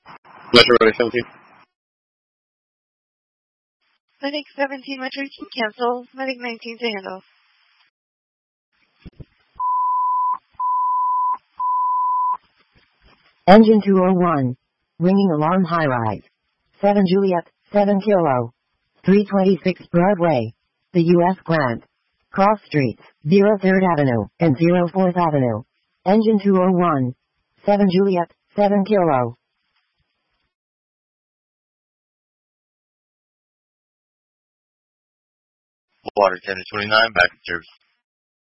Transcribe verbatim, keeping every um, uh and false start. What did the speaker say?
Metro Runway seventeen. Medic seventeen, Metro eighteen, cancel. Medic nineteen to handle. Engine two oh one. Ringing alarm high rise. seven Juliet, seven Kilo. three twenty-six Broadway. The U S Grant. Cross streets, zero third Avenue and zero fourth Avenue. Engine two oh one. seven Juliet, seven Kilo. Water ten to twenty-nine, back to service.